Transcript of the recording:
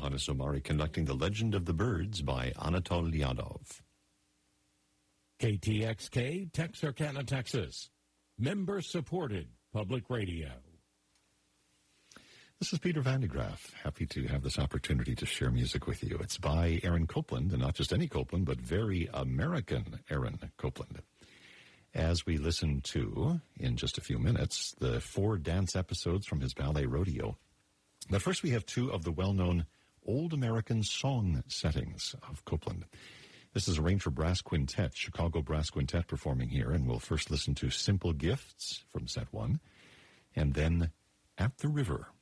Anas Omari conducting The Legend of the Birds by Anatol Lyadov. KTXK, Texarkana, Texas. Member-supported public radio. This is Peter Van de Graaf. Happy to have this opportunity to share music with you. It's by Aaron Copland, and not just any Copland, but very American Aaron Copland. As we listen to, in just a few minutes, the 4 dance episodes from his ballet Rodeo. But first we have 2 of the well-known Old American song settings of Copland. This is arranged for Brass Quintet, Chicago Brass Quintet performing here, and we'll first listen to Simple Gifts from set 1, and then At the River.